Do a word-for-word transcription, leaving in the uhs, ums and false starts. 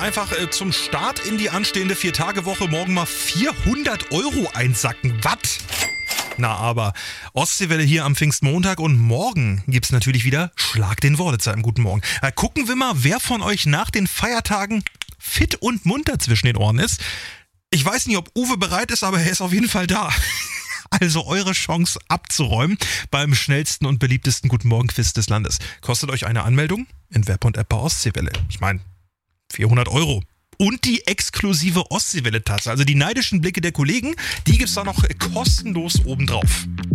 einfach äh, zum Start in die anstehende Vier-Tage-Woche morgen mal vierhundert Euro einsacken. Was? Na aber, Ostseewelle hier am Pfingstmontag und morgen gibt's natürlich wieder Schlag den Worditzer im Guten Morgen. Äh, gucken wir mal, wer von euch nach den Feiertagen fit und munter zwischen den Ohren ist. Ich weiß nicht, ob Uwe bereit ist, aber er ist auf jeden Fall da. Also eure Chance abzuräumen beim schnellsten und beliebtesten Guten Morgen-Quiz des Landes. Kostet euch eine Anmeldung in Web und App bei Ostseewelle. Ich meine, vierhundert Euro. Und die exklusive Ostseewelle-Tasse. Also die neidischen Blicke der Kollegen, die gibt's da noch kostenlos obendrauf.